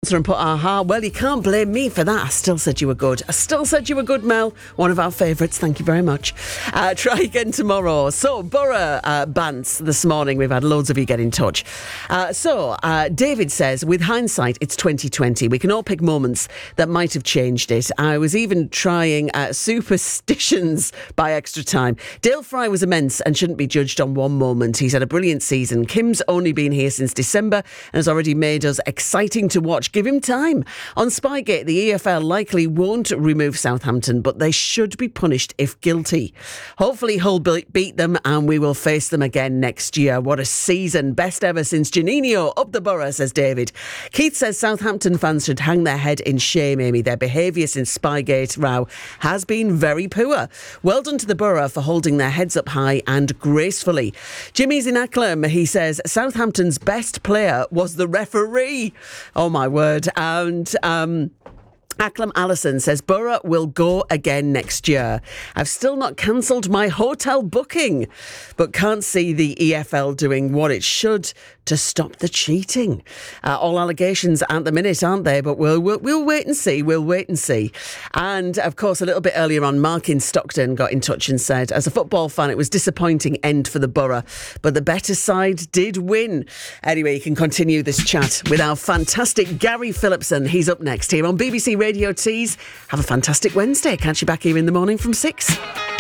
answer and put aha. Well, you can't blame me for that. I still said you were good. Mel. One of our favourites. Thank you very much. Try again tomorrow. So, Borough Bants this morning. We've had loads of you get in touch. David says, with hindsight, it's 2020. We can all pick moments that might have changed it. I was even trying superstitions by extra time. Dale Fry was immense and shouldn't be judged on one moment. He's had a brilliant season. Kim's only been here since December and has already made us exciting to watch. Give him time. On Spygate, the EFL likely won't remove Southampton, but they should be punished if guilty. Hopefully Hull beat them and we will face them again next year. What a season. Best ever since Janino up the Borough, says David. Keith says Southampton fans should hang their head in shame, Amy. Their behaviour since Spygate row has been very poor. Well done to the Borough for holding their heads up high and gracefully. Jimmy's in Acklam. He says Southampton's best player was the referee. Oh my word. And Acklam Allison says Borough will go again next year. I've still not cancelled my hotel booking, but can't see the EFL doing what it should to stop the cheating. All allegations at the minute, aren't they? But we'll wait and see. We'll wait and see. And of course, a little bit earlier on, Mark in Stockton got in touch and said, as a football fan, it was disappointing end for the Borough, but the better side did win. Anyway, you can continue this chat with our fantastic Gary Phillipson. He's up next here on BBC Radio Tees. Have a fantastic Wednesday. Catch you back here in the morning from 6.